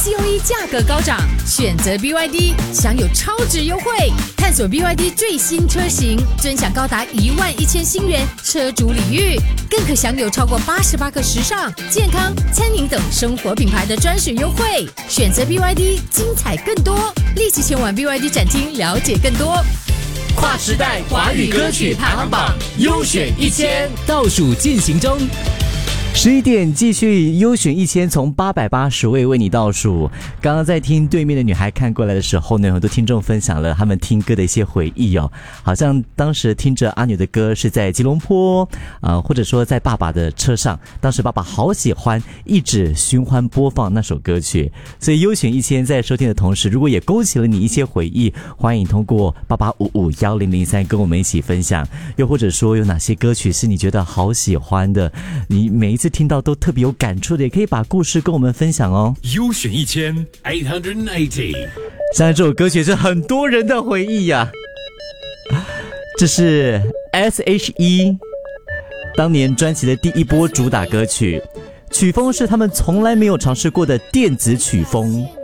COE 价格高涨，选择 BYD 享有超值优惠。探索 BYD 最新车型，尊享高达11000新元车主礼遇，更可享有超过88个时尚、健康、餐饮等生活品牌的专属优惠。选择 BYD， 精彩更多，立即前往 BYD 展厅了解更多。 跨时代华语歌曲排行榜优选1000倒数进行中。 11点继续优选1000，从880位为你倒数。刚刚在听对面的女孩看过来的时候呢，很多听众分享了他们听歌的一些回忆哦，好像当时听着阿牛的歌是在吉隆坡或者说在爸爸的车上，当时爸爸好喜欢一直循环播放那首歌曲。所以优选1000在收听的同时，如果也勾起了你一些回忆，欢迎通过88551003跟我们一起分享。又或者说有哪些歌曲是你觉得好喜欢的，你每一次听到都特别有感触的，也可以把故事跟我们分享哦。 优选1000 现在这首歌曲是很多人的回忆呀，这是 SHE 当年专辑的第一波主打歌曲，曲风是他们从来没有尝试过的电子曲风。